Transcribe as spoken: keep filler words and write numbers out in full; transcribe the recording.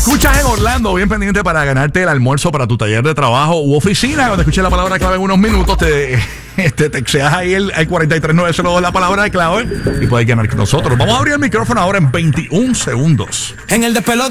escuchas en Orlando, bien pendiente para ganarte el almuerzo para tu taller de trabajo u oficina. Cuando escuches la palabra clave en unos minutos, te, te texteas ahí el, el cuatro tres nueve cero dos la palabra de clave y puedes ganar con nosotros. Vamos a abrir el micrófono ahora en veintiún segundos. En el despelote.